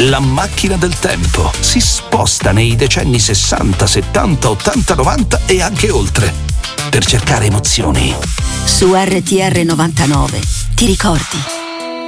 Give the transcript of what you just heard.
La macchina del tempo si sposta nei decenni 60, 70, 80, 90 e anche oltre per cercare emozioni. Su RTR 99 ti ricordi?